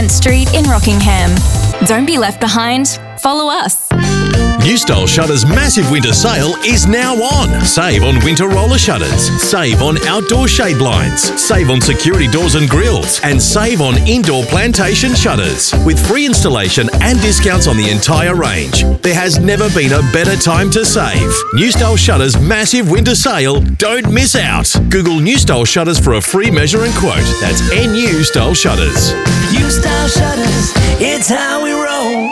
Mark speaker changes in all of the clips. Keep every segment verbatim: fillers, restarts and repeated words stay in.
Speaker 1: Street in Rockingham. Don't be left behind. Follow us.
Speaker 2: New Style Shutters' massive winter sale is now on. Save on winter roller shutters, save on outdoor shade blinds, save on security doors and grills, and save on indoor plantation shutters. With free installation and discounts on the entire range. There has never been a better time to save. New Style Shutters' massive winter sale. Don't miss out. Google New Style Shutters for a free measure and quote. That's N U Style Shutters.
Speaker 3: New Style Shutters, it's how we roll.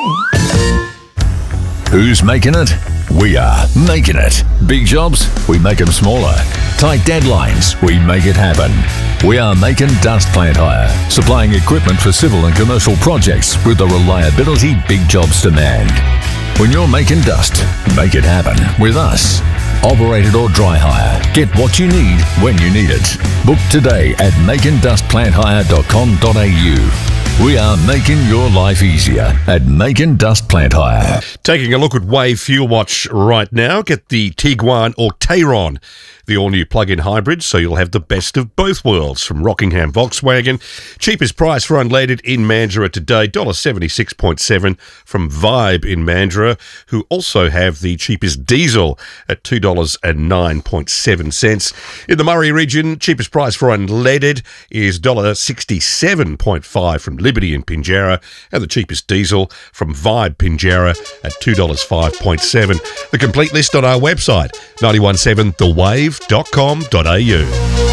Speaker 4: Who's making it? We are making it. Big jobs? We make them smaller. Tight deadlines? We make it happen. We are making Dust Plant Hire, supplying equipment for civil and commercial projects with the reliability big jobs demand. When you're making dust, make it happen with us. Operated or dry hire. Get what you need when you need it. Book today at making dust plant hire dot com dot a u. We are making your life easier at Making Dust Plant Hire.
Speaker 5: Taking a look at Wave Fuel Watch right now. Get the Tiguan or Tayron, the all-new plug-in hybrid, so you'll have the best of both worlds from Rockingham Volkswagen. Cheapest price for unleaded in Mandurah today, one dollar seventy-six point seven from Vibe in Mandurah, who also have the cheapest diesel at two dollars nine point seven cents. In the Murray region, cheapest price for unleaded is one dollar sixty-seven point five from Liberty in Pinjarra, and the cheapest diesel from Vibe Pinjarra at two dollars five point seven. The complete list on our website, nine one seven the wave dot com dot a u.